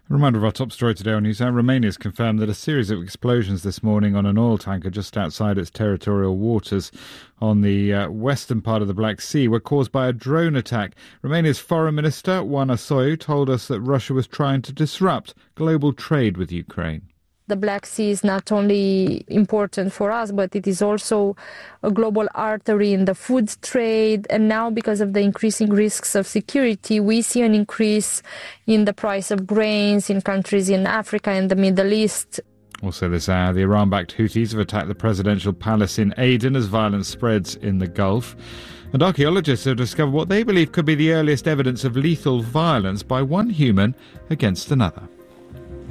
A reminder of our top story today on NewsHour. Romania has confirmed that a series of explosions this morning on an oil tanker just outside its territorial waters on the western part of the Black Sea were caused by a drone attack. Romania's Foreign Minister, Oana Soiu, told us that Russia was trying to disrupt global trade with Ukraine. The Black Sea is not only important for us, but it is also a global artery in the food trade. And now, because of the increasing risks of security, we see an increase in the price of grains in countries in Africa and the Middle East. Also this hour, the Iran-backed Houthis have attacked the presidential palace in Aden as violence spreads in the Gulf. And archaeologists have discovered what they believe could be the earliest evidence of lethal violence by one human against another.